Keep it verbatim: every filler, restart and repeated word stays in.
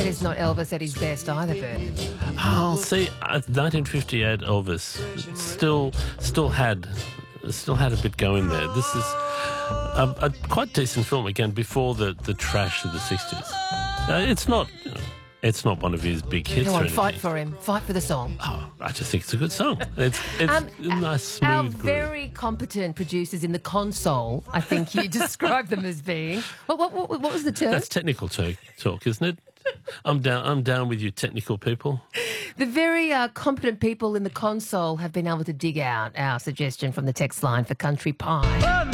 That is not Elvis at his best either, Bert. Oh, see, uh, nineteen fifty-eight Elvis still still had still had a bit going there. This is a, a quite decent film again before the, the trash of the sixties. Uh, it's not you know, it's not one of his big hits. Come or on, anything. fight for him. Fight for the song. Oh, I just think it's a good song. It's it's Um, a nice smooth Our groove. very competent producers in the console, I think you described them as being. What, what, what, what was the term? That's technical talk, talk, isn't it? I'm down. I'm down with you, technical people. The very uh, competent people in the console have been able to dig out our suggestion from the text line for Country Pie.